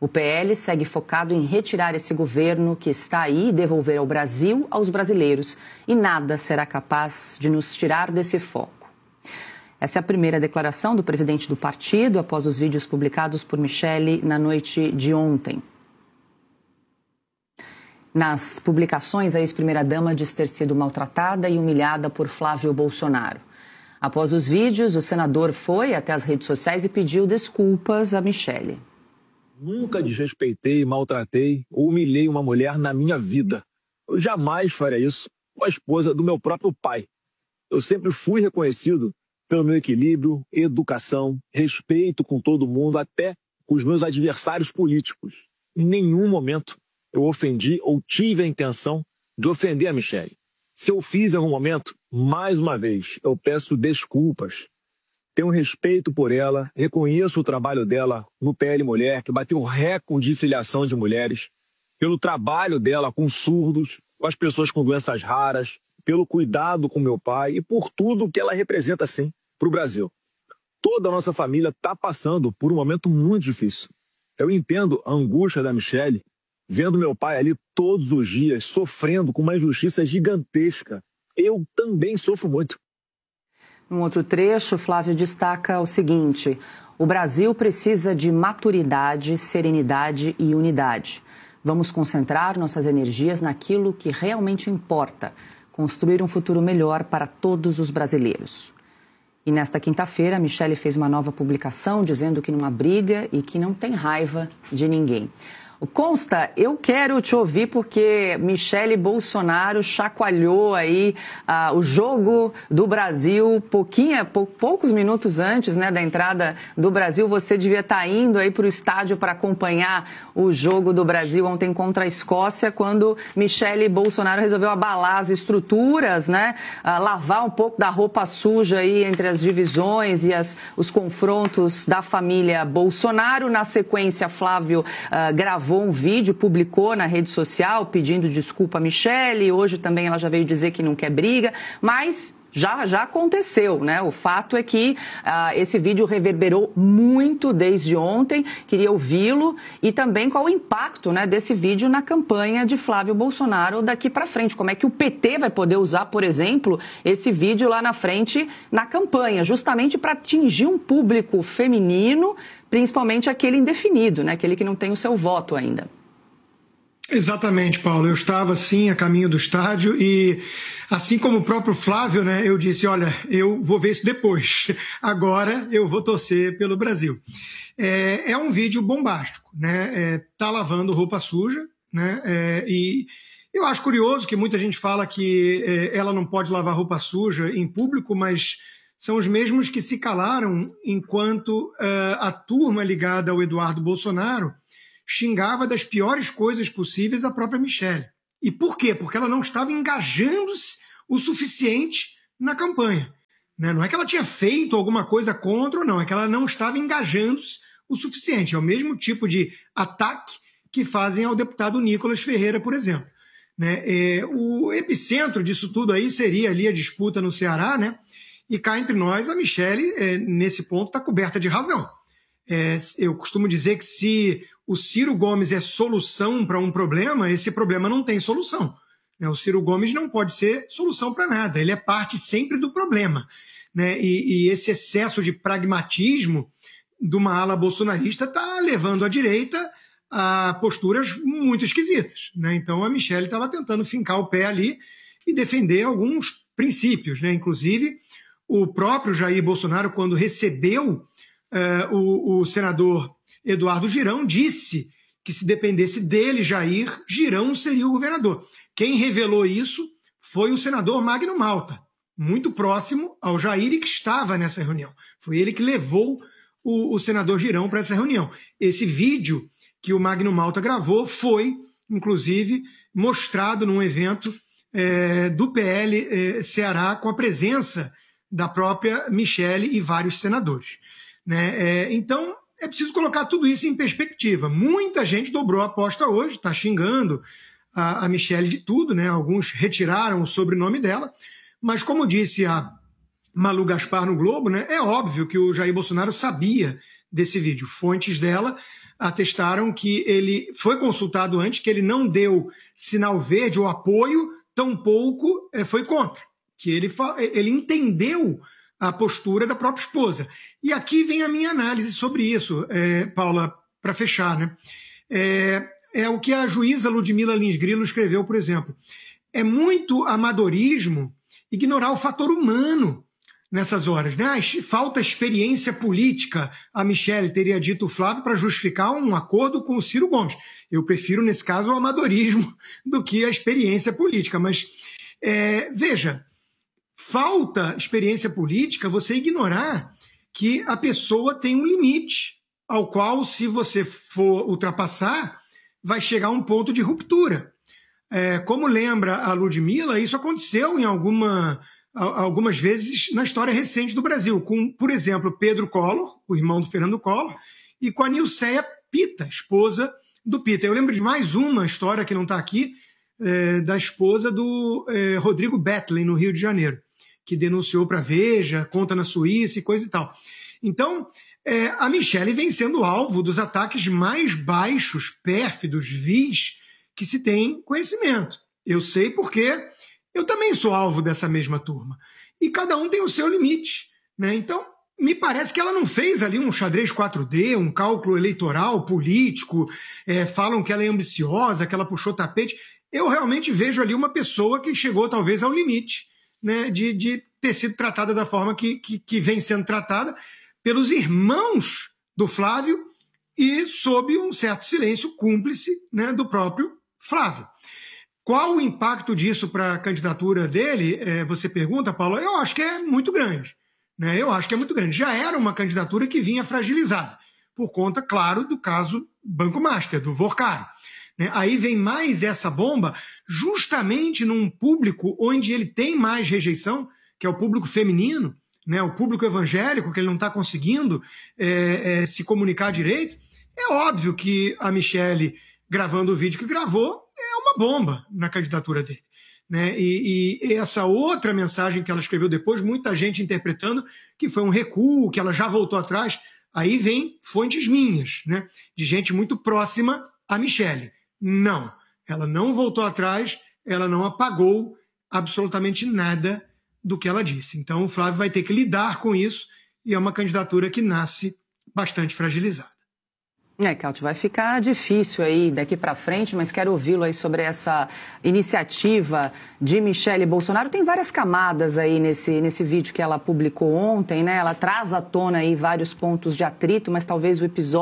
O PL segue focado em retirar esse governo que está aí e devolver ao Brasil, aos brasileiros. E nada será capaz de nos tirar desse foco. Essa é a primeira declaração do presidente do partido após os vídeos publicados por Michele na noite de ontem. Nas publicações, a ex-primeira-dama diz ter sido maltratada e humilhada por Flávio Bolsonaro. Após os vídeos, o senador foi até as redes sociais e pediu desculpas a Michele. Nunca desrespeitei, maltratei ou humilhei uma mulher na minha vida. Eu jamais faria isso com a esposa do meu próprio pai. Eu sempre fui reconhecido pelo meu equilíbrio, educação, respeito com todo mundo, até com os meus adversários políticos. Em nenhum momento eu ofendi ou tive a intenção de ofender a Michele. Se eu fiz em algum momento, mais uma vez, eu peço desculpas. Tenho respeito por ela, reconheço o trabalho dela no PL Mulher, que bateu recorde de filiação de mulheres, pelo trabalho dela com surdos, com as pessoas com doenças raras, pelo cuidado com meu pai e por tudo que ela representa, sim, para o Brasil. Toda a nossa família está passando por um momento muito difícil. Eu entendo a angústia da Michele, vendo meu pai ali todos os dias, sofrendo com uma injustiça gigantesca. Eu também sofro muito. Num outro trecho, Flávio destaca o seguinte: o Brasil precisa de maturidade, serenidade e unidade. Vamos concentrar nossas energias naquilo que realmente importa, construir um futuro melhor para todos os brasileiros. E nesta quinta-feira, Michele fez uma nova publicação dizendo que não há briga e que não tem raiva de ninguém. Consta, eu quero te ouvir porque Michele Bolsonaro chacoalhou aí o jogo do Brasil poucos minutos antes, né, da entrada do Brasil. Você devia estar indo aí para o estádio para acompanhar o jogo do Brasil ontem contra a Escócia, quando Michele Bolsonaro resolveu abalar as estruturas, né, lavar um pouco da roupa suja aí entre as divisões e os confrontos da família Bolsonaro. Na sequência, Flávio gravou um vídeo, publicou na rede social pedindo desculpa a Michele. Hoje também ela já veio dizer que não quer briga, mas já aconteceu, né? O fato é que esse vídeo reverberou muito desde ontem. Queria ouvi-lo e também qual o impacto, né, desse vídeo na campanha de Flávio Bolsonaro daqui para frente. Como é que o PT vai poder usar, por exemplo, esse vídeo lá na frente na campanha, justamente para atingir um público feminino, principalmente aquele indefinido, né? Aquele que não tem o seu voto ainda. Exatamente, Paulo. Eu estava, sim, a caminho do estádio e, assim como o próprio Flávio, né, eu disse, olha, eu vou ver isso depois. Agora eu vou torcer pelo Brasil. É um vídeo bombástico, né? Tá lavando roupa suja, né? E eu acho curioso que muita gente fala que ela não pode lavar roupa suja em público, mas são os mesmos que se calaram enquanto a turma ligada ao Eduardo Bolsonaro xingava das piores coisas possíveis a própria Michele. E por quê? Porque ela não estava engajando-se o suficiente na campanha, né? Não é que ela tinha feito alguma coisa contra ou não, é que ela não estava engajando-se o suficiente. É o mesmo tipo de ataque que fazem ao deputado Nicolas Ferreira, por exemplo, né? O epicentro disso tudo aí seria ali a disputa no Ceará, né? E cá entre nós, a Michele, nesse ponto, está coberta de razão. Eu costumo dizer que se o Ciro Gomes é solução para um problema, esse problema não tem solução. O Ciro Gomes não pode ser solução para nada, ele é parte sempre do problema, né? E esse excesso de pragmatismo de uma ala bolsonarista está levando a direita a posturas muito esquisitas, né? Então a Michele estava tentando fincar o pé ali e defender alguns princípios, né? Inclusive, o próprio Jair Bolsonaro, quando recebeu o senador Eduardo Girão, disse que se dependesse dele, Jair, Girão seria o governador. Quem revelou isso foi o senador Magno Malta, muito próximo ao Jair e que estava nessa reunião. Foi ele que levou o senador Girão para essa reunião. Esse vídeo que o Magno Malta gravou foi, inclusive, mostrado num evento do PL Ceará com a presença da própria Michele e vários senadores, né? Então, é preciso colocar tudo isso em perspectiva. Muita gente dobrou a aposta hoje, está xingando a Michele de tudo, né? Alguns retiraram o sobrenome dela, mas como disse a Malu Gaspar no Globo, né, é óbvio que o Jair Bolsonaro sabia desse vídeo. Fontes dela atestaram que ele foi consultado antes, que ele não deu sinal verde ou apoio, tampouco foi contra, que ele entendeu a postura da própria esposa. E aqui vem a minha análise sobre isso, Paula, para fechar, né? É o que a juíza Ludmila Lins Grilo escreveu, por exemplo. É muito amadorismo ignorar o fator humano nessas horas, né? Falta experiência política, a Michelle teria dito o Flávio, para justificar um acordo com o Ciro Gomes. Eu prefiro, nesse caso, o amadorismo do que a experiência política. Mas, veja, falta experiência política você ignorar que a pessoa tem um limite ao qual, se você for ultrapassar, vai chegar a um ponto de ruptura. Como lembra a Ludmila, isso aconteceu em algumas vezes na história recente do Brasil, com, por exemplo, Pedro Collor, o irmão do Fernando Collor, e com a Nilceia Pita, esposa do Pita. Eu lembro de mais uma história que não está aqui, da esposa do Rodrigo Betlen, no Rio de Janeiro, que denunciou para a Veja, conta na Suíça e coisa e tal. Então, a Michelle vem sendo alvo dos ataques mais baixos, pérfidos, vis, que se tem conhecimento. Eu sei porque eu também sou alvo dessa mesma turma. E cada um tem o seu limite, né? Então, me parece que ela não fez ali um xadrez 4D, um cálculo eleitoral, político. Falam que ela é ambiciosa, que ela puxou tapete. Eu realmente vejo ali uma pessoa que chegou talvez ao limite, né, de ter sido tratada da forma que vem sendo tratada pelos irmãos do Flávio e sob um certo silêncio cúmplice, né, do próprio Flávio. Qual o impacto disso para a candidatura dele? Você pergunta, Paulo? Eu acho que é muito grande. Né? Eu acho que é muito grande. Já era uma candidatura que vinha fragilizada, por conta, claro, do caso Banco Master, do Vorcaro. Né? Aí vem mais essa bomba, justamente num público onde ele tem mais rejeição, que é o público feminino, né? O público evangélico, que ele não está conseguindo se comunicar direito. É óbvio que a Michelle, gravando o vídeo que gravou, é uma bomba na candidatura dele. Né? E essa outra mensagem que ela escreveu depois, muita gente interpretando que foi um recuo, que ela já voltou atrás. Aí vem fontes minhas, né? De gente muito próxima a Michelle. Não, ela não voltou atrás, ela não apagou absolutamente nada do que ela disse. Então o Flávio vai ter que lidar com isso e é uma candidatura que nasce bastante fragilizada. Kelty, vai ficar difícil aí daqui para frente, mas quero ouvi-lo aí sobre essa iniciativa de Michelle Bolsonaro. Tem várias camadas aí nesse vídeo que ela publicou ontem, né? Ela traz à tona aí vários pontos de atrito, mas talvez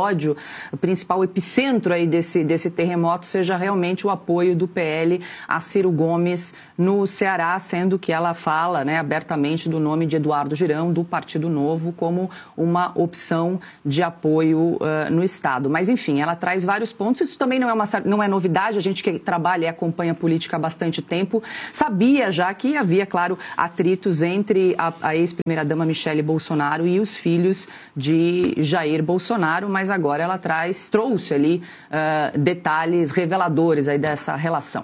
o principal epicentro aí desse terremoto seja realmente o apoio do PL a Ciro Gomes no Ceará, sendo que ela fala, né, abertamente do nome de Eduardo Girão, do Partido Novo, como uma opção de apoio no Estado. Mas, enfim, ela traz vários pontos. Isso também não é novidade. A gente que trabalha e acompanha a política há bastante tempo sabia já que havia, claro, atritos entre a ex-primeira-dama Michelle Bolsonaro e os filhos de Jair Bolsonaro, mas agora ela trouxe ali detalhes reveladores aí dessa relação.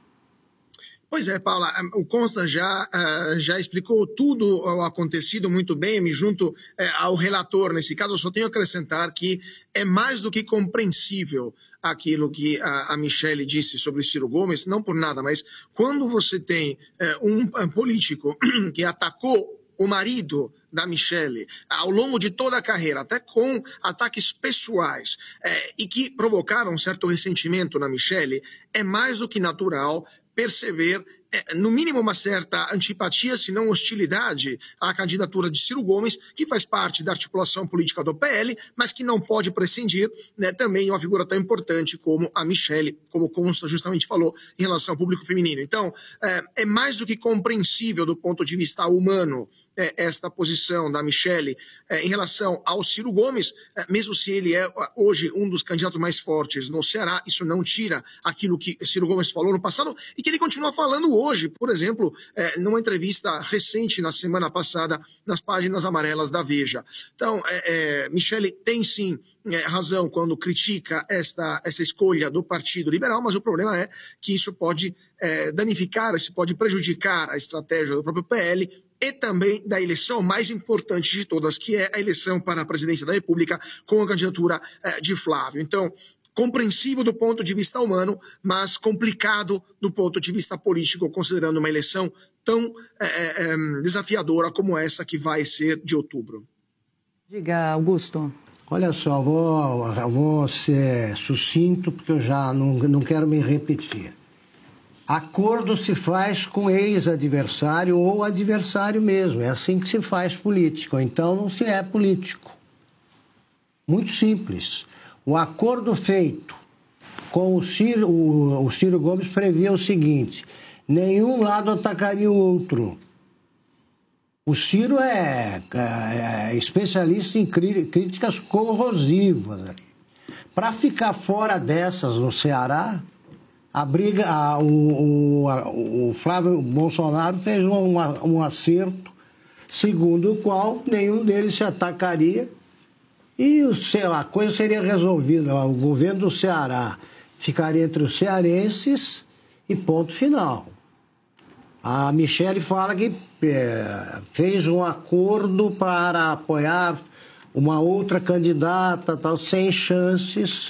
Pois é, Paula, o Consta já explicou tudo o acontecido muito bem, eu me junto ao relator nesse caso, eu só tenho a acrescentar que é mais do que compreensível aquilo que a Michelle disse sobre o Ciro Gomes, não por nada, mas quando você tem um político que atacou o marido da Michelle ao longo de toda a carreira, até com ataques pessoais, e que provocaram um certo ressentimento na Michelle, é mais do que natural perceber, no mínimo, uma certa antipatia, se não hostilidade, à candidatura de Ciro Gomes, que faz parte da articulação política do PL, mas que não pode prescindir, né, também uma figura tão importante como a Michelle, como o Consta justamente falou, em relação ao público feminino. Então, é mais do que compreensível do ponto de vista humano esta posição da Michelle em relação ao Ciro Gomes, mesmo se ele é hoje um dos candidatos mais fortes no Ceará, isso não tira aquilo que Ciro Gomes falou no passado e que ele continua falando hoje, por exemplo, numa entrevista recente na semana passada nas páginas amarelas da Veja. Então, Michelle tem sim razão quando critica essa escolha do Partido Liberal, mas o problema é que isso pode danificar, isso pode prejudicar a estratégia do próprio PL e também da eleição mais importante de todas, que é a eleição para a presidência da República com a candidatura de Flávio. Então, compreensível do ponto de vista humano, mas complicado do ponto de vista político, considerando uma eleição tão desafiadora como essa que vai ser de outubro. Diga, Augusto. Olha só, eu vou ser sucinto, porque eu já não quero me repetir. Acordo se faz com ex-adversário ou adversário mesmo. É assim que se faz político. Então, não se é político. Muito simples. O acordo feito com o Ciro Gomes previa o seguinte: nenhum lado atacaria o outro. O Ciro é especialista em críticas corrosivas. Para ficar fora dessas no Ceará, o Flávio Bolsonaro fez um acerto, segundo o qual nenhum deles se atacaria e a coisa seria resolvida. O governo do Ceará ficaria entre os cearenses e ponto final. A Michele fala que fez um acordo para apoiar uma outra candidata, tal, sem chances,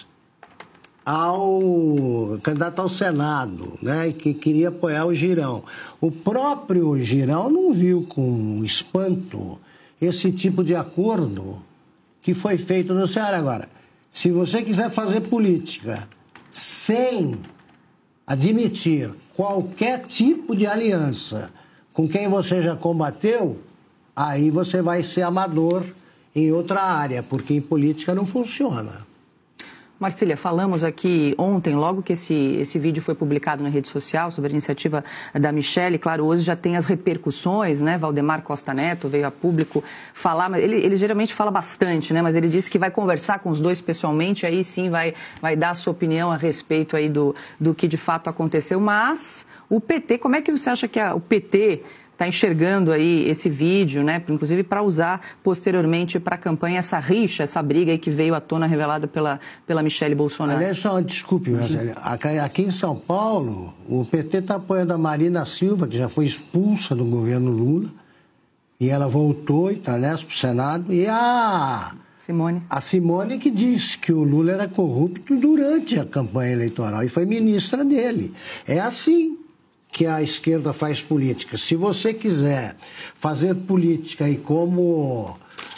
candidato ao Senado, né, e que queria apoiar o Girão. O próprio Girão não viu com espanto esse tipo de acordo que foi feito no Ceará. Agora, se você quiser fazer política sem admitir qualquer tipo de aliança com quem você já combateu, aí você vai ser amador em outra área, porque em política não funciona. Marcília, falamos aqui ontem, logo que esse vídeo foi publicado na rede social, sobre a iniciativa da Michele. Claro, hoje já tem as repercussões, né? Valdemar Costa Neto veio a público falar, mas ele geralmente fala bastante, né? Mas ele disse que vai conversar com os dois pessoalmente, aí sim vai dar a sua opinião a respeito aí do que de fato aconteceu. Mas o PT, como é que você acha que o PT está enxergando aí esse vídeo, né? Inclusive para usar posteriormente para a campanha essa rixa, essa briga aí que veio à tona revelada pela Michele Bolsonaro? Aliás, só desculpe, aqui em São Paulo, o PT está apoiando a Marina Silva, que já foi expulsa do governo Lula, e ela voltou e está nessa para o Senado, e a Simone que disse que o Lula era corrupto durante a campanha eleitoral e foi ministra dele. É assim que a esquerda faz política. Se você quiser fazer política e como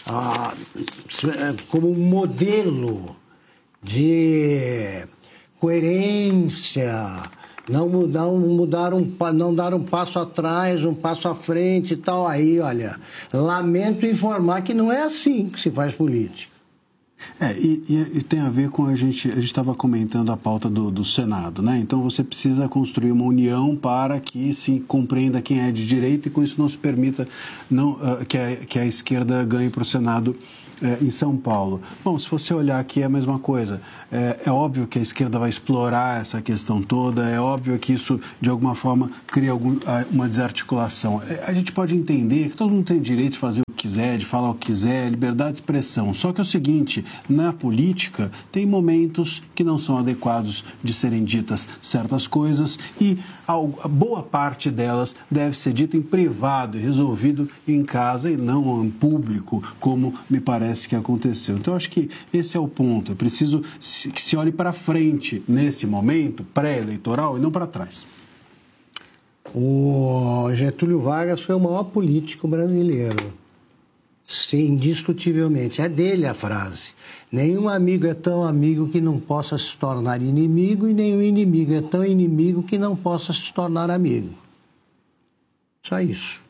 um modelo de coerência, não dar um passo atrás, um passo à frente e tal, aí, olha, lamento informar que não é assim que se faz política. E tem a ver com a gente estava comentando a pauta do Senado, né? Então você precisa construir uma união para que se compreenda quem é de direita e com isso não se permita que a esquerda ganhe para o Senado em São Paulo. Bom, se você olhar aqui é a mesma coisa. É óbvio que a esquerda vai explorar essa questão toda, é óbvio que isso, de alguma forma, cria uma desarticulação. A gente pode entender que todo mundo tem direito de fazer o que quiser, de falar o que quiser, liberdade de expressão. Só que é o seguinte, na política tem momentos que não são adequados de serem ditas certas coisas e a boa parte delas deve ser dita em privado e resolvido em casa e não em público, como me parece que aconteceu. Então, acho que esse é o ponto. É preciso que se olhe para frente nesse momento pré-eleitoral e não para trás. O Getúlio Vargas foi o maior político brasileiro. Sim, indiscutivelmente. É dele a frase. Nenhum amigo é tão amigo que não possa se tornar inimigo e nenhum inimigo é tão inimigo que não possa se tornar amigo. Só isso.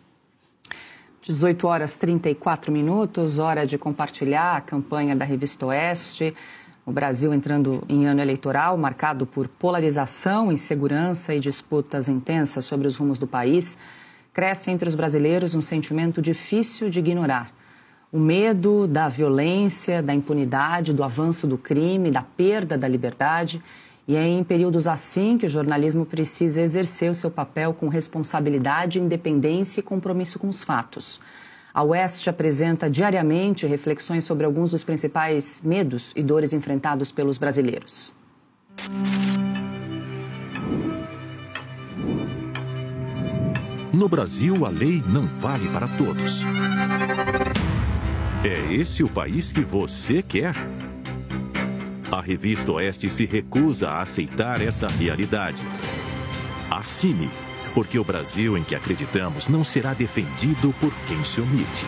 18h34, hora de compartilhar a campanha da Revista Oeste. O Brasil entrando em ano eleitoral, marcado por polarização, insegurança e disputas intensas sobre os rumos do país. Cresce entre os brasileiros um sentimento difícil de ignorar. O medo da violência, da impunidade, do avanço do crime, da perda da liberdade. E é em períodos assim que o jornalismo precisa exercer o seu papel com responsabilidade, independência e compromisso com os fatos. A Oeste apresenta diariamente reflexões sobre alguns dos principais medos e dores enfrentados pelos brasileiros. No Brasil, a lei não vale para todos. É esse o país que você quer? A Revista Oeste se recusa a aceitar essa realidade. Assine, porque o Brasil em que acreditamos não será defendido por quem se omite.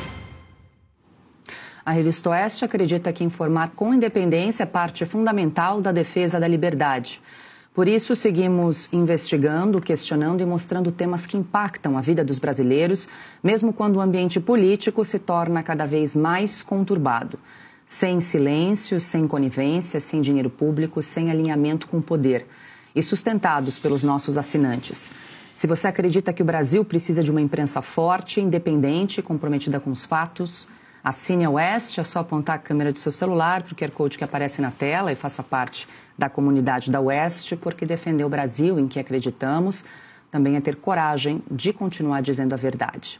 A Revista Oeste acredita que informar com independência é parte fundamental da defesa da liberdade. Por isso, seguimos investigando, questionando e mostrando temas que impactam a vida dos brasileiros, mesmo quando o ambiente político se torna cada vez mais conturbado. Sem silêncio, sem conivência, sem dinheiro público, sem alinhamento com o poder. E sustentados pelos nossos assinantes. Se você acredita que o Brasil precisa de uma imprensa forte, independente e comprometida com os fatos, assine a Oeste, é só apontar a câmera do seu celular para o QR Code que aparece na tela e faça parte da comunidade da Oeste, porque defender o Brasil em que acreditamos também é ter coragem de continuar dizendo a verdade.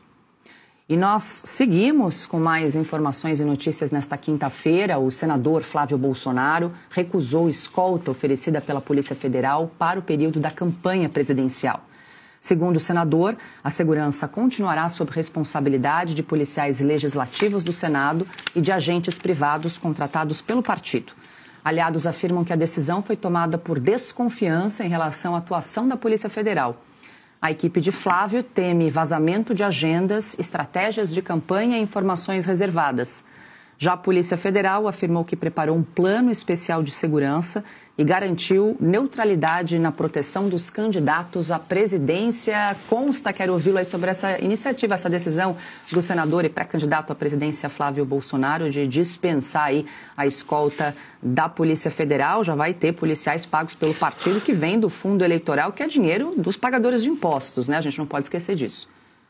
E nós seguimos com mais informações e notícias nesta quinta-feira. O senador Flávio Bolsonaro recusou escolta oferecida pela Polícia Federal para o período da campanha presidencial. Segundo o senador, a segurança continuará sob responsabilidade de policiais legislativos do Senado e de agentes privados contratados pelo partido. Aliados afirmam que a decisão foi tomada por desconfiança em relação à atuação da Polícia Federal. A equipe de Flávio teme vazamento de agendas, estratégias de campanha e informações reservadas. Já a Polícia Federal afirmou que preparou um plano especial de segurança e garantiu neutralidade na proteção dos candidatos à presidência. Consta, quero ouvi-lo aí sobre essa iniciativa, essa decisão do senador e pré-candidato à presidência Flávio Bolsonaro de dispensar aí a escolta da Polícia Federal. Já vai ter policiais pagos pelo partido que vem do fundo eleitoral, que é dinheiro dos pagadores de impostos, né? A gente não pode esquecer disso.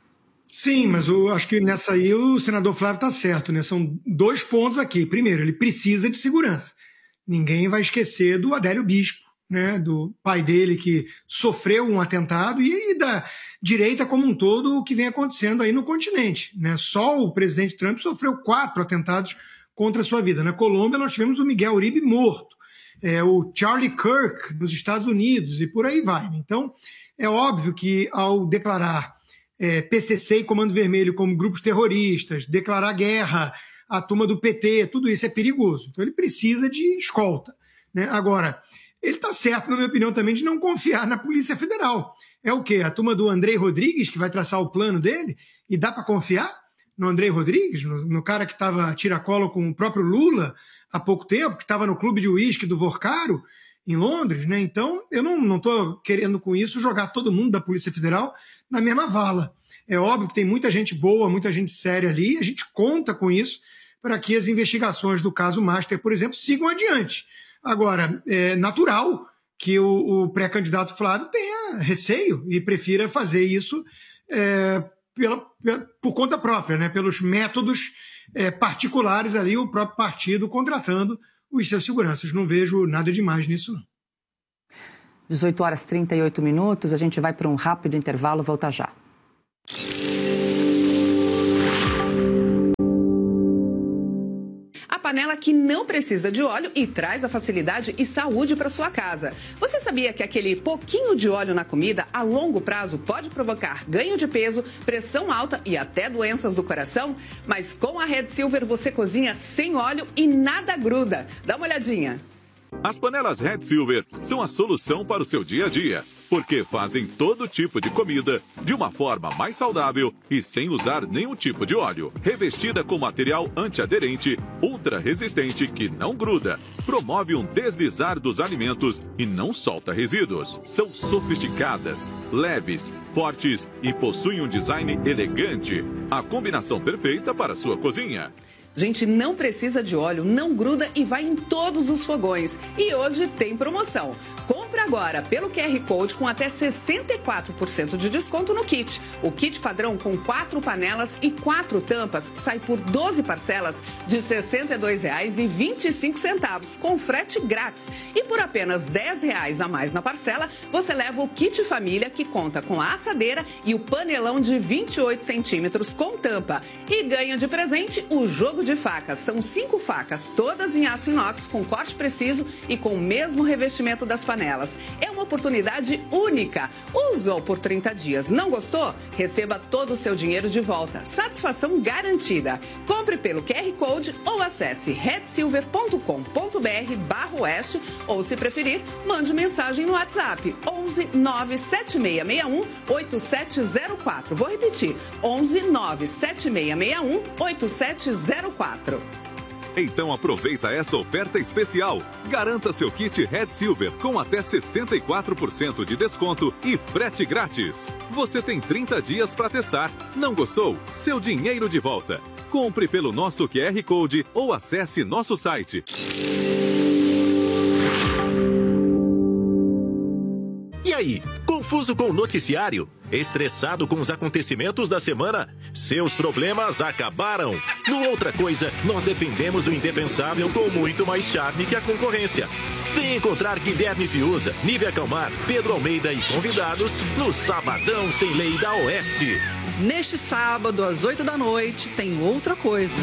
Sim, mas eu acho que nessa aí o senador Flávio está certo, né? São 2 pontos aqui. Primeiro, ele precisa de segurança. Ninguém vai esquecer do Adélio Bispo, né? Do pai dele que sofreu um atentado e da direita como um todo o que vem acontecendo aí no continente, né? Só o presidente Trump sofreu 4 atentados contra a sua vida. Na Colômbia nós tivemos o Miguel Uribe morto, o Charlie Kirk nos Estados Unidos e por aí vai. Então é óbvio que ao declarar PCC e Comando Vermelho como grupos terroristas, declarar guerra à turma do PT, tudo isso é perigoso. Então ele precisa de escolta, né? Agora, ele está certo, na minha opinião, também de não confiar na Polícia Federal. É o quê? A turma do Andrei Rodrigues que vai traçar o plano dele? E dá para confiar no Andrei Rodrigues, no cara que estava a tiracolo com o próprio Lula há pouco tempo, que estava no clube de uísque do Vorcaro, em Londres, né? Então, eu não estou querendo com isso jogar todo mundo da Polícia Federal na mesma vala. É óbvio que tem muita gente boa, muita gente séria ali, a gente conta com isso para que as investigações do caso Master, por exemplo, sigam adiante. Agora, é natural que o pré-candidato Flávio tenha receio e prefira fazer isso por conta própria, né? Pelos métodos particulares ali, o próprio partido contratando os seus seguranças. Não vejo nada demais nisso, não. 18h38, a gente vai para um rápido intervalo, volta já. A panela que não precisa de óleo e traz a facilidade e saúde para sua casa. Você sabia que aquele pouquinho de óleo na comida, a longo prazo, pode provocar ganho de peso, pressão alta e até doenças do coração? Mas com a Red Silver você cozinha sem óleo e nada gruda. Dá uma olhadinha. As panelas Red Silver são a solução para o seu dia a dia, porque fazem todo tipo de comida de uma forma mais saudável e sem usar nenhum tipo de óleo. Revestida com material antiaderente, ultra resistente que não gruda, promove um deslizar dos alimentos e não solta resíduos. São sofisticadas, leves, fortes e possuem um design elegante. A combinação perfeita para a sua cozinha. Gente, não precisa de óleo, não gruda e vai em todos os fogões. E hoje tem promoção. Compre agora pelo QR Code com até 64% de desconto no kit. O kit padrão com 4 panelas e 4 tampas sai por 12 parcelas de R$ 62,25 com frete grátis. E por apenas R$ 10 a mais na parcela, você leva o kit família que conta com a assadeira e o panelão de 28 centímetros com tampa. E ganha de presente o jogo de facas. São 5 facas, todas em aço inox com corte preciso e com o mesmo revestimento das panelas. parcelas. É uma oportunidade única. Usou por 30 dias, não gostou? Receba todo o seu dinheiro de volta. Satisfação garantida. Compre pelo QR Code ou acesse redsilver.com.br/oeste ou, se preferir, mande mensagem no WhatsApp 11 97661 8704. Vou repetir, 11 97661 8704. Então aproveita essa oferta especial. Garanta seu kit Red Silver com até 64% de desconto e frete grátis. Você tem 30 dias para testar. Não gostou? Seu dinheiro de volta. Compre pelo nosso QR Code ou acesse nosso site. E aí, confuso com o noticiário? Estressado com os acontecimentos da semana? Seus problemas acabaram. No Outra Coisa, nós defendemos o indefensável com muito mais charme que a concorrência. Vem encontrar Guilherme Fiuza, Nívia Calmar, Pedro Almeida e convidados no Sabadão Sem Lei da Oeste. Neste sábado, às 8 da noite, tem Outra Coisa.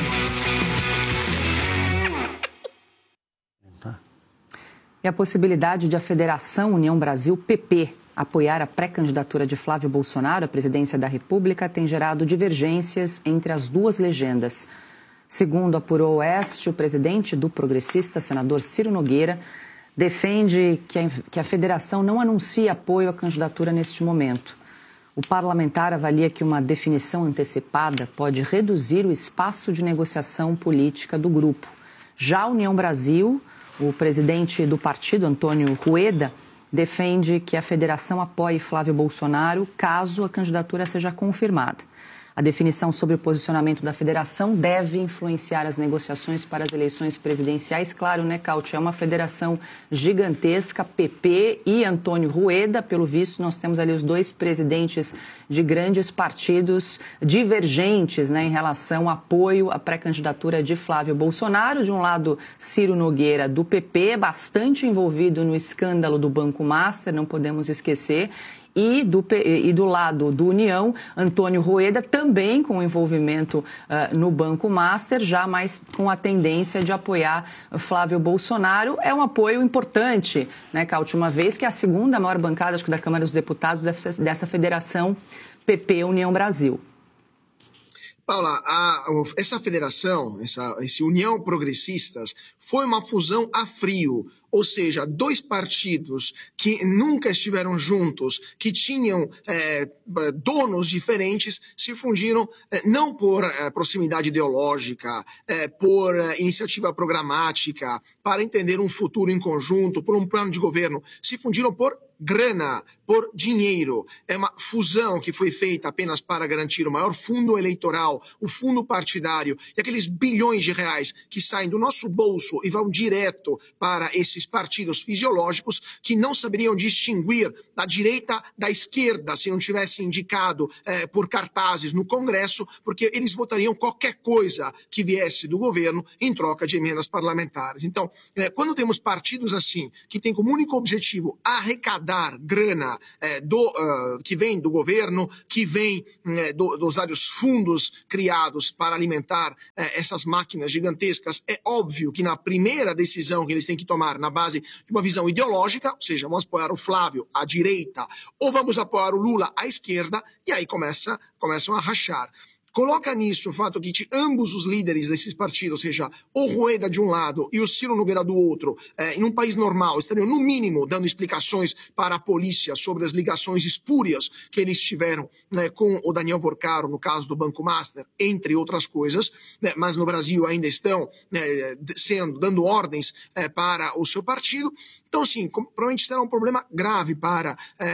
E a possibilidade de a Federação União Brasil, PP, apoiar a pré-candidatura de Flávio Bolsonaro à presidência da República tem gerado divergências entre as duas legendas. Segundo apurou o Oeste, o presidente do Progressista, senador Ciro Nogueira, defende que a federação não anuncie apoio à candidatura neste momento. O parlamentar avalia que uma definição antecipada pode reduzir o espaço de negociação política do grupo. Já a União Brasil, o presidente do partido, Antônio Rueda, defende que a federação apoie Flávio Bolsonaro caso a candidatura seja confirmada. A definição sobre o posicionamento da federação deve influenciar as negociações para as eleições presidenciais. Claro, né, Caute? É uma federação gigantesca, PP e Antônio Rueda. Pelo visto, nós temos ali os dois presidentes de grandes partidos divergentes, né, em relação ao apoio à pré-candidatura de Flávio Bolsonaro. De um lado, Ciro Nogueira, do PP, bastante envolvido no escândalo do Banco Master, não podemos esquecer. E do lado do União, Antônio Rueda, também com envolvimento no Banco Master, já mais com a tendência de apoiar Flávio Bolsonaro. É um apoio importante, né, Caute? Uma vez que é a segunda maior bancada, acho que da Câmara dos Deputados, dessa federação PP União Brasil. Paula, essa federação, esse União Progressistas, foi uma fusão a frio. Ou seja, dois partidos que nunca estiveram juntos, que tinham donos diferentes, se fundiram não por proximidade ideológica, por iniciativa programática, para entender um futuro em conjunto, por um plano de governo. Se fundiram por grana, por dinheiro. É uma fusão que foi feita apenas para garantir o maior fundo eleitoral, o fundo partidário, e aqueles bilhões de reais que saem do nosso bolso e vão direto para esses partidos fisiológicos que não saberiam distinguir da direita da esquerda se não tivesse indicado por cartazes no Congresso, porque eles votariam qualquer coisa que viesse do governo em troca de emendas parlamentares. Então, quando temos partidos assim, que têm como único objetivo arrecadar grana que vem do governo, que vem dos vários fundos criados para alimentar essas máquinas gigantescas, é óbvio que na primeira decisão que eles têm que tomar na base de uma visão ideológica, ou seja, vamos apoiar o Flávio à direita ou vamos apoiar o Lula à esquerda, e aí começam a rachar. Coloca nisso o fato que ambos os líderes desses partidos, ou seja, o Rueda de um lado e o Ciro Nogueira do outro, em um país normal, estariam no mínimo dando explicações para a polícia sobre as ligações espúrias que eles tiveram, né, com o Daniel Vorcaro, no caso do Banco Master, entre outras coisas, né, mas no Brasil ainda estão dando ordens para o seu partido. Então, assim, provavelmente será um problema grave para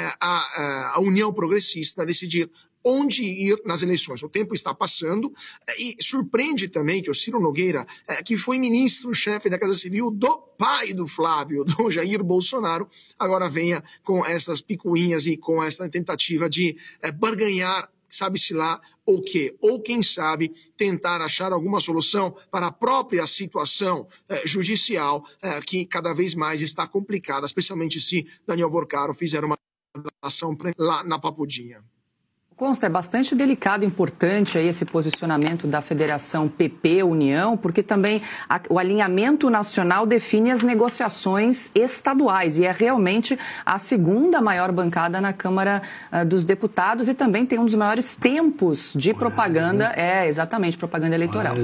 a União Progressista decidir onde ir nas eleições. O tempo está passando e surpreende também que o Ciro Nogueira, que foi ministro-chefe da Casa Civil do pai do Flávio, do Jair Bolsonaro, agora venha com essas picuinhas e com essa tentativa de barganhar, sabe-se lá o quê? Ou, quem sabe, tentar achar alguma solução para a própria situação judicial que cada vez mais está complicada, especialmente se Daniel Vorcaro fizer uma ação lá na Papudinha. Consta, é bastante delicado e importante aí esse posicionamento da Federação PP-União, porque também o alinhamento nacional define as negociações estaduais e é realmente a segunda maior bancada na Câmara dos Deputados e também tem um dos maiores tempos de propaganda, exatamente, propaganda eleitoral.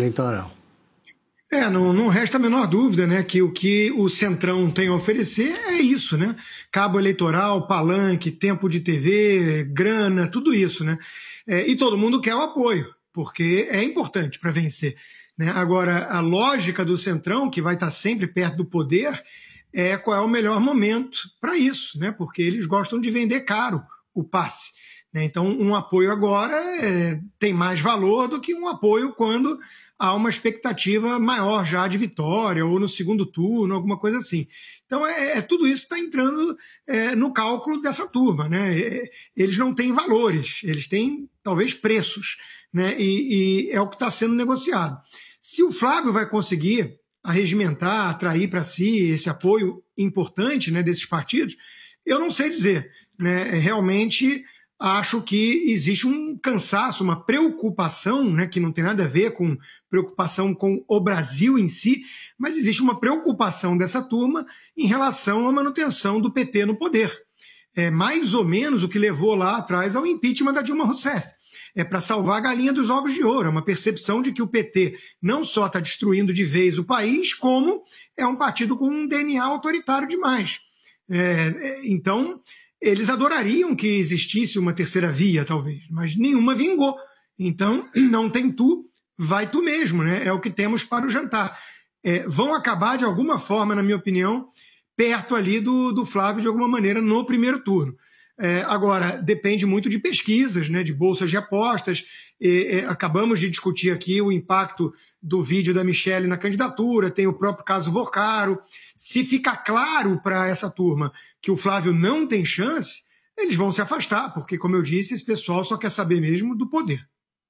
Não resta a menor dúvida, né, que o que o Centrão tem a oferecer é isso, né? Cabo eleitoral, palanque, tempo de TV, grana, tudo isso, né? E todo mundo quer o apoio, porque é importante para vencer, né? Agora, a lógica do Centrão, que vai estar sempre perto do poder, é qual é o melhor momento para isso, né? Porque eles gostam de vender caro o passe, né? Então, um apoio agora tem mais valor do que um apoio quando há uma expectativa maior já de vitória, ou no segundo turno, alguma coisa assim. Então, tudo isso está entrando no cálculo dessa turma, né? Eles não têm valores, eles têm, talvez, preços, né? E é o que está sendo negociado. Se o Flávio vai conseguir arregimentar, atrair para si esse apoio importante, né, desses partidos, eu não sei dizer, né? Realmente acho que existe um cansaço, uma preocupação, né, que não tem nada a ver com preocupação com o Brasil em si, mas existe uma preocupação dessa turma em relação à manutenção do PT no poder. É mais ou menos o que levou lá atrás ao impeachment da Dilma Rousseff. É para salvar a galinha dos ovos de ouro, é uma percepção de que o PT não só está destruindo de vez o país, como é um partido com um DNA autoritário demais. Então, eles adorariam que existisse uma terceira via, talvez, mas nenhuma vingou. Então, não tem tu, vai tu mesmo, né? É o que temos para o jantar. Vão acabar, de alguma forma, na minha opinião, perto ali do Flávio, de alguma maneira, no primeiro turno. Agora, depende muito de pesquisas, né, de bolsas de apostas. Acabamos de discutir aqui o impacto do vídeo da Michelle na candidatura, tem o próprio caso Vocaro. Se ficar claro para essa turma que o Flávio não tem chance, eles vão se afastar, porque, como eu disse, esse pessoal só quer saber mesmo do poder.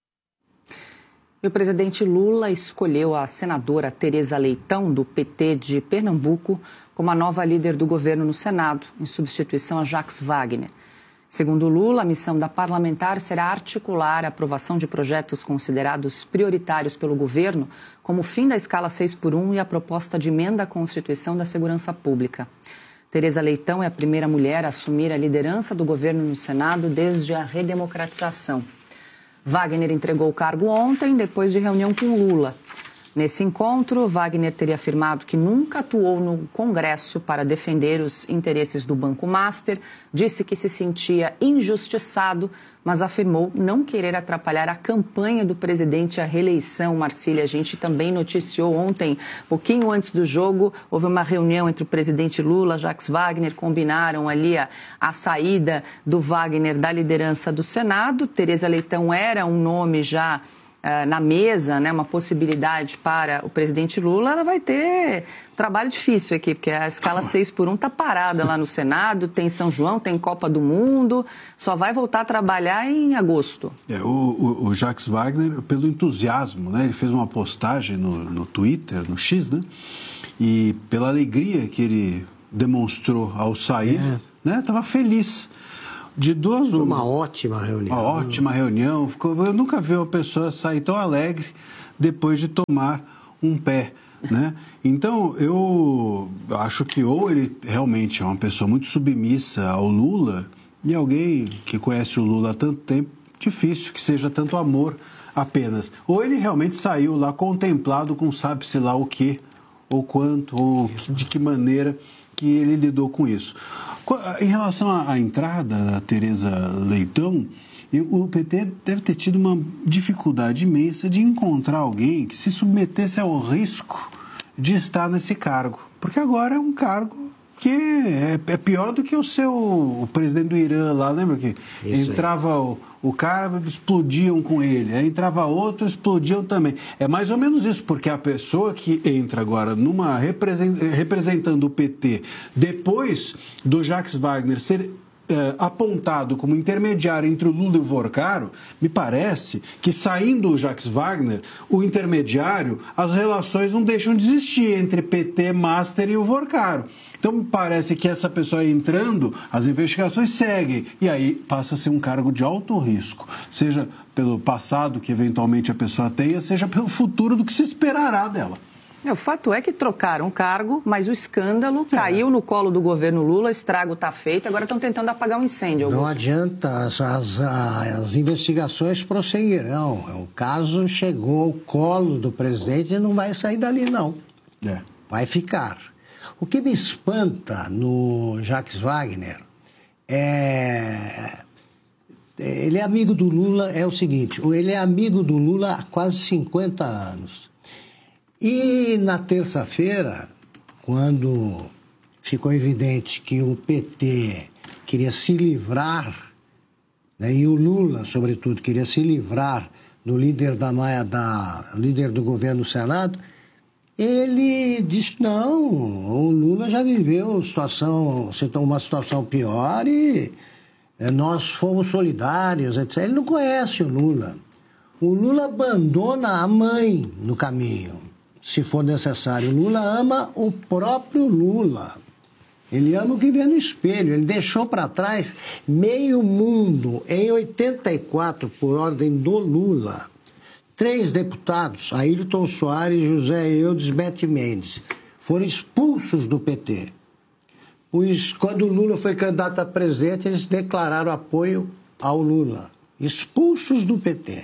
E o presidente Lula escolheu a senadora Tereza Leitão, do PT de Pernambuco, como a nova líder do governo no Senado, em substituição a Jacques Wagner. Segundo Lula, a missão da parlamentar será articular a aprovação de projetos considerados prioritários pelo governo, como o fim da escala 6x1 e a proposta de emenda à Constituição da Segurança Pública. Tereza Leitão é a primeira mulher a assumir a liderança do governo no Senado desde a redemocratização. Wagner entregou o cargo ontem, depois de reunião com Lula. Nesse encontro, Wagner teria afirmado que nunca atuou no Congresso para defender os interesses do Banco Master, disse que se sentia injustiçado, mas afirmou não querer atrapalhar a campanha do presidente à reeleição. Marcília, a gente também noticiou ontem, pouquinho antes do jogo, houve uma reunião entre o presidente Lula, Jacques Wagner, combinaram ali a saída do Wagner da liderança do Senado. Tereza Leitão era um nome já na mesa, né, uma possibilidade para o presidente Lula. Ela vai ter trabalho difícil aqui, porque a escala 6x1 está parada lá no Senado, tem São João, tem Copa do Mundo, só vai voltar a trabalhar em agosto. O Jacques Wagner, pelo entusiasmo, né, ele fez uma postagem no Twitter, no X, né, e pela alegria que ele demonstrou ao sair, né, estava feliz. De duas, uma ótima reunião. Uma ótima reunião. Eu nunca vi uma pessoa sair tão alegre depois de tomar um pé, né? Então, eu acho que ou ele realmente é uma pessoa muito submissa ao Lula, e alguém que conhece o Lula há tanto tempo, difícil que seja tanto amor apenas. Ou ele realmente saiu lá contemplado com sabe-se lá o quê, ou quanto, ou de que maneira que ele lidou com isso. Em relação à entrada da Tereza Leitão, o PT deve ter tido uma dificuldade imensa de encontrar alguém que se submetesse ao risco de estar nesse cargo. Porque agora é um cargo que é pior do que o presidente do Irã lá, lembra que isso entrava o cara, explodiam com ele, aí entrava outro, explodiam também. É mais ou menos isso, porque a pessoa que entra agora representando o PT, depois do Jacques Wagner ser apontado como intermediário entre o Lula e o Vorcaro, me parece que, saindo o Jacques Wagner, o intermediário, as relações não deixam de existir entre PT, Master e o Vorcaro. Então, me parece que essa pessoa entrando, as investigações seguem, e aí passa a ser um cargo de alto risco, seja pelo passado que eventualmente a pessoa tenha, seja pelo futuro do que se esperará dela. O fato é que trocaram o cargo, mas o escândalo caiu no colo do governo Lula, estrago está feito, agora estão tentando apagar um incêndio. Augusto. Não adianta, as investigações prosseguirão. O caso chegou ao colo do presidente e não vai sair dali, não. Vai ficar. O que me espanta no Jacques Wagner ele é amigo do Lula, é o seguinte, ele é amigo do Lula há quase 50 anos. E na terça-feira, quando ficou evidente que o PT queria se livrar, né, e o Lula, sobretudo, queria se livrar do líder líder do governo no Senado, ele disse que não, o Lula já viveu uma situação pior e nós fomos solidários, etc. Ele não conhece o Lula. O Lula abandona a mãe no caminho. Se for necessário. O Lula ama o próprio Lula. Ele ama o que vê no espelho. Ele deixou para trás meio mundo. Em 84, por ordem do Lula, 3 deputados, Ailton Soares, José Eudes, Bete Mendes, foram expulsos do PT. Pois, quando o Lula foi candidato a presidente, eles declararam apoio ao Lula. Expulsos do PT.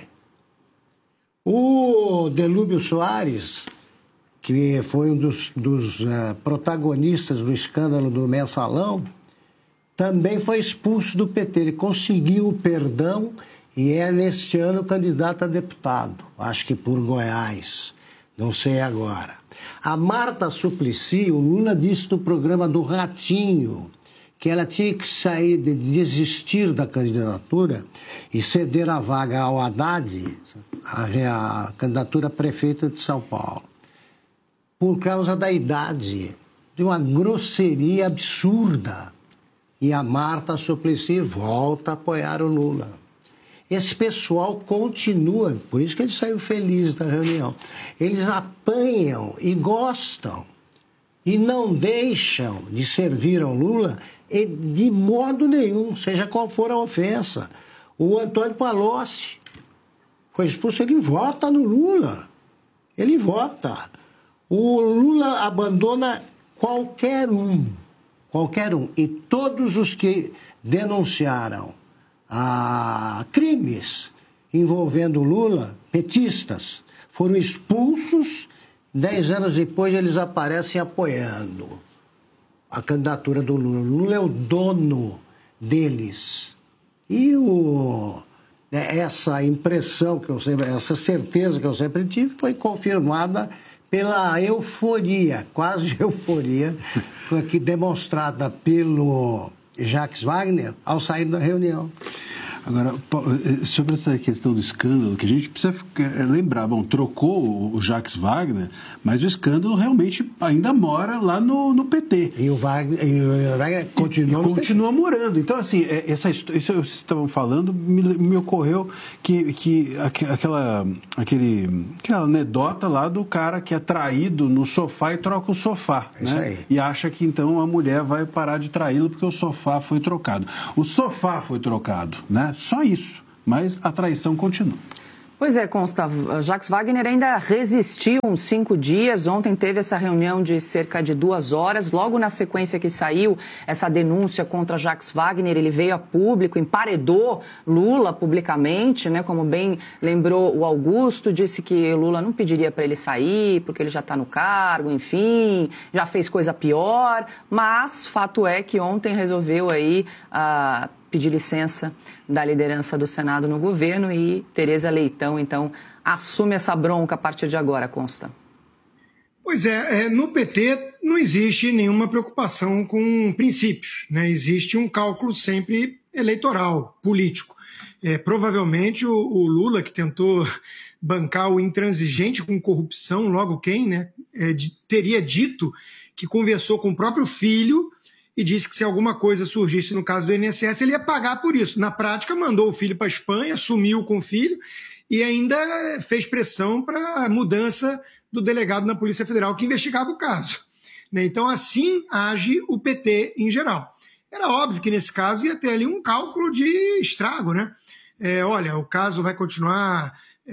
O Delúbio Soares, que foi um dos protagonistas do escândalo do Mensalão, também foi expulso do PT. Ele conseguiu o perdão e é, neste ano, candidato a deputado. Acho que por Goiás, não sei agora. A Marta Suplicy, o Lula disse no programa do Ratinho que ela tinha que sair, desistir da candidatura e ceder a vaga ao Haddad, a candidatura a prefeita de São Paulo, por causa da idade, de uma grosseria absurda. E a Marta Suplicy volta a apoiar o Lula. Esse pessoal continua, por isso que ele saiu feliz da reunião. Eles apanham e gostam, e não deixam de servir ao Lula de modo nenhum, seja qual for a ofensa. O Antônio Palocci foi expulso, ele vota no Lula. Ele vota. O Lula abandona qualquer um. E todos os que denunciaram crimes envolvendo o Lula, petistas, foram expulsos. 10 anos depois eles aparecem apoiando a candidatura do Lula. O Lula é o dono deles. E essa impressão que eu sempre, essa certeza que eu sempre tive foi confirmada pela euforia, quase euforia, que demonstrada pelo Jacques Wagner ao sair da reunião. Agora, sobre essa questão do escândalo, que a gente precisa lembrar, trocou o Jacques Wagner, mas o escândalo realmente ainda mora lá no PT. E o Wagner continua morando. Então, assim, isso que vocês estavam falando, me ocorreu que aquela anedota lá do cara que é traído no sofá e troca o sofá, né? Aí. E acha que então a mulher vai parar de traí-lo porque o sofá foi trocado. O sofá foi trocado, né? Só isso, mas a traição continua. Pois é, Consta, Jacques Wagner ainda resistiu uns 5 dias. Ontem teve essa reunião de cerca de 2 horas. Logo na sequência que saiu essa denúncia contra Jacques Wagner, ele veio a público, emparedou Lula publicamente, né? Como bem lembrou o Augusto, disse que Lula não pediria para ele sair, porque ele já está no cargo, enfim, já fez coisa pior. Mas fato é que ontem resolveu aí pedir licença da liderança do Senado no governo e Tereza Leitão, então, assume essa bronca a partir de agora, Consta. Pois no PT não existe nenhuma preocupação com princípios, né? Existe um cálculo sempre eleitoral, político. Provavelmente o Lula, que tentou bancar o intransigente com corrupção, logo quem, né? Teria dito que conversou com o próprio filho e disse que se alguma coisa surgisse no caso do INSS, ele ia pagar por isso. Na prática, mandou o filho para a Espanha, sumiu com o filho e ainda fez pressão para a mudança do delegado na Polícia Federal que investigava o caso. Então, assim age o PT em geral. Era óbvio que, nesse caso, ia ter ali um cálculo de estrago, né? Olha, o caso vai continuar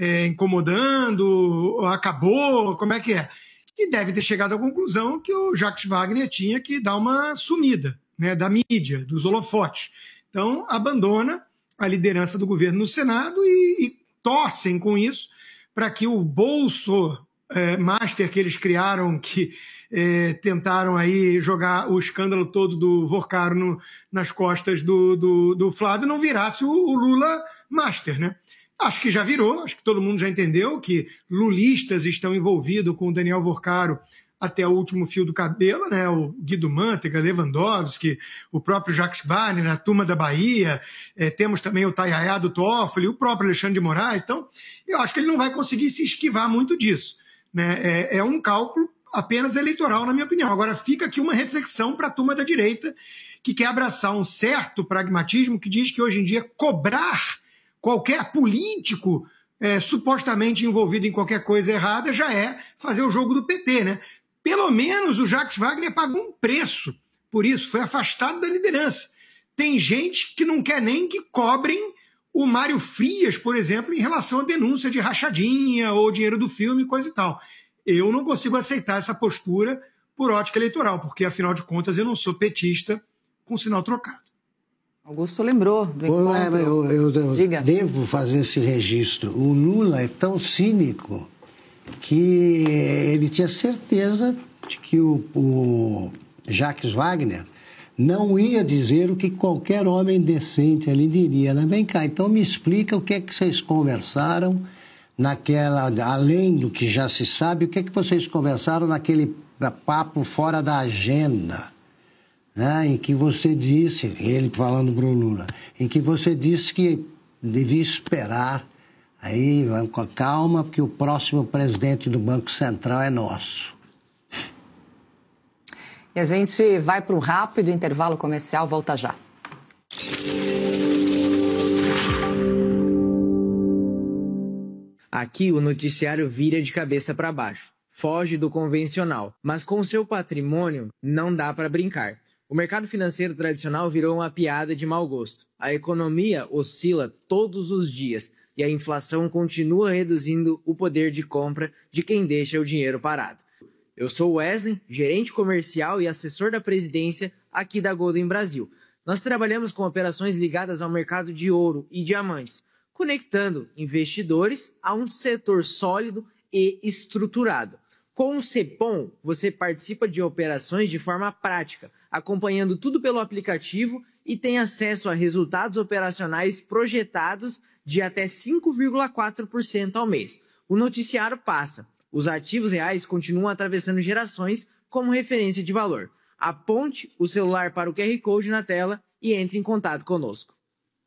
incomodando, acabou, como é que é? E deve ter chegado à conclusão que o Jacques Wagner tinha que dar uma sumida, né, da mídia, dos holofotes. Então, abandona a liderança do governo no Senado e torcem com isso para que o bolso master que eles criaram, que tentaram aí jogar o escândalo todo do Vorcaro nas costas do Flávio, não virasse o Lula master, né? Acho que já virou, acho que todo mundo já entendeu que lulistas estão envolvidos com o Daniel Vorcaro até o último fio do cabelo, né? O Guido Mantega, Lewandowski, o próprio Jacques Wagner, a turma da Bahia, temos também o Tayaya do Toffoli, o próprio Alexandre de Moraes. Então, eu acho que ele não vai conseguir se esquivar muito disso, né? É um cálculo apenas eleitoral, na minha opinião. Agora, fica aqui uma reflexão para a turma da direita, que quer abraçar um certo pragmatismo que diz que hoje em dia cobrar qualquer político supostamente envolvido em qualquer coisa errada já é fazer o jogo do PT, né? Pelo menos o Jacques Wagner pagou um preço por isso, foi afastado da liderança. Tem gente que não quer nem que cobrem o Mário Frias, por exemplo, em relação à denúncia de rachadinha ou dinheiro do filme, coisa e tal. Eu não consigo aceitar essa postura por ótica eleitoral, porque, afinal de contas, eu não sou petista com sinal trocado. Augusto lembrou do encontro. Eu devo fazer esse registro. O Lula é tão cínico que ele tinha certeza de que o Jacques Wagner não ia dizer o que qualquer homem decente ali diria. Né? Vem cá, então me explica o que é que vocês conversaram além do que já se sabe, o que é que vocês conversaram naquele papo fora da agenda? Em que você disse, ele falando para o Lula, em que você disse que devia esperar, aí vamos com calma, porque o próximo presidente do Banco Central é nosso. E a gente vai para um rápido intervalo comercial, volta já. Aqui o noticiário vira de cabeça para baixo, foge do convencional, mas com seu patrimônio não dá para brincar. O mercado financeiro tradicional virou uma piada de mau gosto. A economia oscila todos os dias e a inflação continua reduzindo o poder de compra de quem deixa o dinheiro parado. Eu sou Wesley, gerente comercial e assessor da presidência aqui da Golden Brasil. Nós trabalhamos com operações ligadas ao mercado de ouro e diamantes, conectando investidores a um setor sólido e estruturado. Com o Cepom, você participa de operações de forma prática, acompanhando tudo pelo aplicativo e tem acesso a resultados operacionais projetados de até 5,4% ao mês. O noticiário passa. Os ativos reais continuam atravessando gerações como referência de valor. Aponte o celular para o QR Code na tela e entre em contato conosco.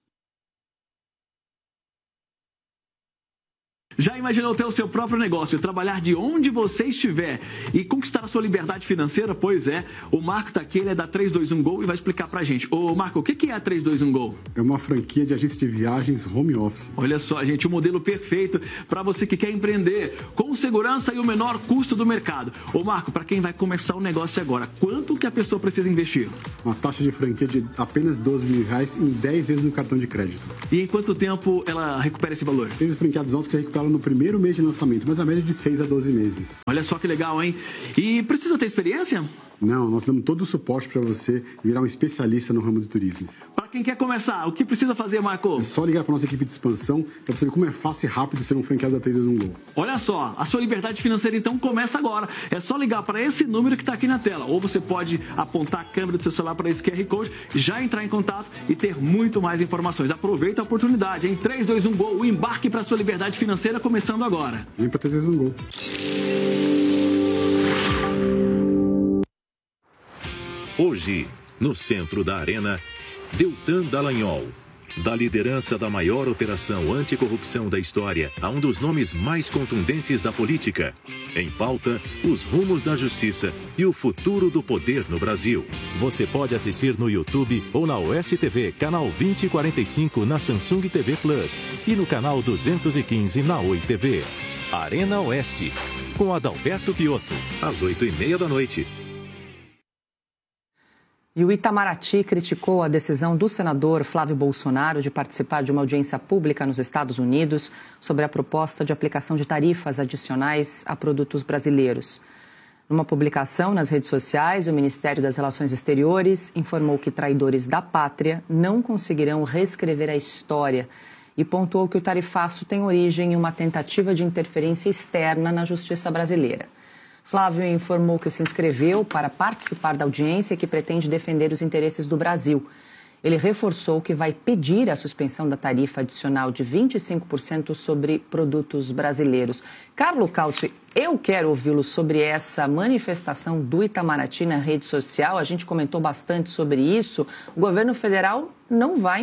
Já imaginou ter o seu próprio negócio, trabalhar de onde você estiver e conquistar a sua liberdade financeira? Pois é, o Marco tá aqui, ele é da 321Go e vai explicar pra gente. Ô Marco, o que é a 321Go? É uma franquia de agência de viagens home office. Olha só, gente, o modelo perfeito para você que quer empreender com segurança e o menor custo do mercado. Ô Marco, para quem vai começar o negócio agora, quanto que a pessoa precisa investir? Uma taxa de franquia de apenas R$12 mil em 10 vezes no cartão de crédito. E em quanto tempo ela recupera esse valor? Tem os franqueados nossos que recuperaram no primeiro mês de lançamento, mas a média é de 6 a 12 meses. Olha só que legal, hein? E precisa ter experiência? Não, nós damos todo o suporte para você virar um especialista no ramo do turismo. Para quem quer começar, o que precisa fazer, Marco? É só ligar para nossa equipe de expansão para você ver como é fácil e rápido ser um franqueado da 321Go. Olha só, a sua liberdade financeira então começa agora. É só ligar para esse número que está aqui na tela. Ou você pode apontar a câmera do seu celular para esse QR Code, já entrar em contato e ter muito mais informações. Aproveita a oportunidade, em 321Go, o embarque para a sua liberdade financeira começando agora. Vem para 321Go. Hoje, no centro da arena, Deltan Dallagnol. Da liderança da maior operação anticorrupção da história a um dos nomes mais contundentes da política. Em pauta, os rumos da justiça e o futuro do poder no Brasil. Você pode assistir no YouTube ou na Oeste TV, canal 2045 na Samsung TV Plus e no canal 215 na Oi TV. Arena Oeste, com Adalberto Piotto, às 20h30. E o Itamaraty criticou a decisão do senador Flávio Bolsonaro de participar de uma audiência pública nos Estados Unidos sobre a proposta de aplicação de tarifas adicionais a produtos brasileiros. Numa publicação nas redes sociais, o Ministério das Relações Exteriores informou que traidores da pátria não conseguirão reescrever a história e pontuou que o tarifaço tem origem em uma tentativa de interferência externa na justiça brasileira. Flávio informou que se inscreveu para participar da audiência que pretende defender os interesses do Brasil. Ele reforçou que vai pedir a suspensão da tarifa adicional de 25% sobre produtos brasileiros. Carlo Cauti, eu quero ouvi-lo sobre essa manifestação do Itamaraty na rede social. A gente comentou bastante sobre isso. O governo federal não vai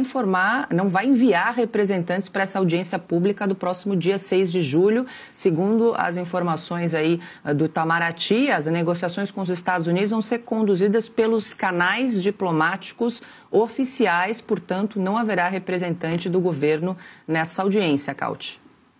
enviar representantes para essa audiência pública do próximo dia 6 de julho. Segundo as informações aí do Itamaraty, as negociações com os Estados Unidos vão ser conduzidas pelos canais diplomáticos oficiais, portanto, não haverá representante do governo nessa audiência, Cauti.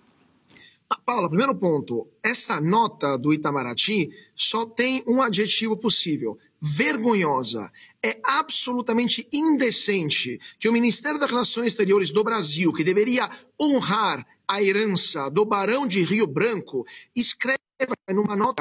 Paula, primeiro ponto, essa nota do Itamaraty só tem um adjetivo possível: vergonhosa. É absolutamente indecente que o Ministério das Relações Exteriores do Brasil, que deveria honrar a herança do Barão de Rio Branco, escreva numa nota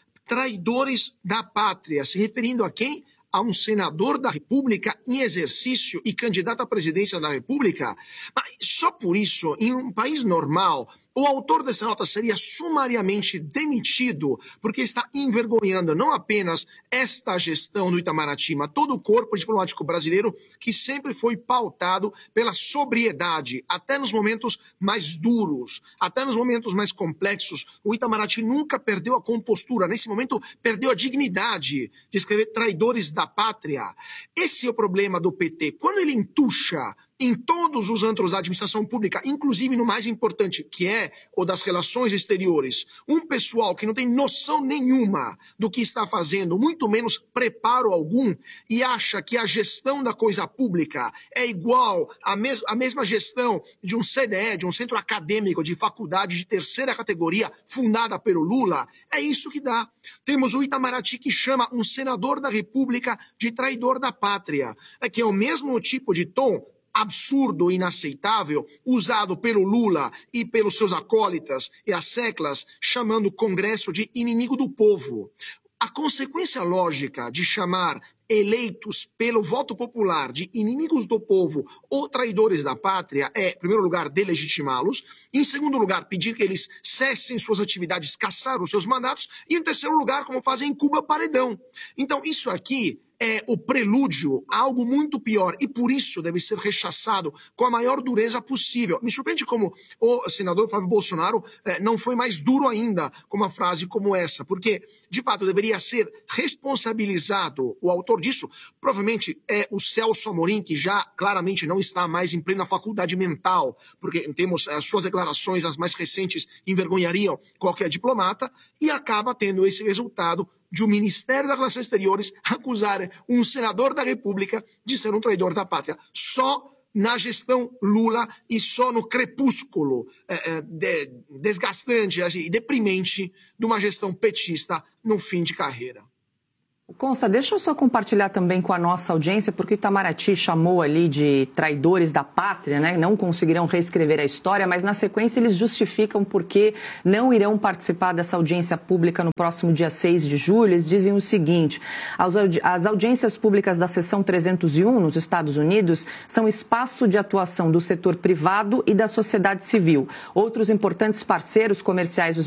traidores da pátria, se referindo a quem? A um senador da República em exercício e candidato à presidência da República. Mas só por isso, em um país normal, o autor dessa nota seria sumariamente demitido porque está envergonhando não apenas esta gestão do Itamaraty, mas todo o corpo diplomático brasileiro que sempre foi pautado pela sobriedade, até nos momentos mais duros, até nos momentos mais complexos. O Itamaraty nunca perdeu a compostura, nesse momento perdeu a dignidade de escrever traidores da pátria. Esse é o problema do PT. Quando ele entuxa em todos os antros da administração pública, inclusive no mais importante, que é o das relações exteriores, um pessoal que não tem noção nenhuma do que está fazendo, muito menos preparo algum, e acha que a gestão da coisa pública é igual à mesma gestão de um CDE, de um centro acadêmico de faculdade de terceira categoria, fundada pelo Lula, é isso que dá. Temos o Itamaraty que chama um senador da República de traidor da pátria, que é o mesmo tipo de tom absurdo e inaceitável usado pelo Lula e pelos seus acólitas e as seclas, chamando o Congresso de inimigo do povo. A consequência lógica de chamar eleitos pelo voto popular de inimigos do povo ou traidores da pátria é, em primeiro lugar, delegitimá-los, em segundo lugar, pedir que eles cessem suas atividades, caçar os seus mandatos, e em terceiro lugar, como fazem em Cuba, paredão. Então, isso aqui é o prelúdio a algo muito pior e por isso deve ser rechaçado com a maior dureza possível. Me surpreende como o senador Flávio Bolsonaro não foi mais duro ainda com uma frase como essa, porque, de fato, deveria ser responsabilizado o autor disso. Provavelmente é o Celso Amorim, que já claramente não está mais em plena faculdade mental, porque temos as suas declarações, as mais recentes, envergonhariam qualquer diplomata, e acaba tendo esse resultado de o Ministério das Relações Exteriores acusar um senador da República de ser um traidor da pátria. Só na gestão Lula e só no crepúsculo desgastante e deprimente de uma gestão petista no fim de carreira. Consta, deixa eu só compartilhar também com a nossa audiência, porque o Itamaraty chamou ali de traidores da pátria, né? Não conseguirão reescrever a história, mas na sequência eles justificam por que não irão participar dessa audiência pública no próximo dia 6 de julho. Eles dizem o seguinte: as audiências públicas da seção 301 nos Estados Unidos são espaço de atuação do setor privado e da sociedade civil. Outros importantes parceiros comerciais dos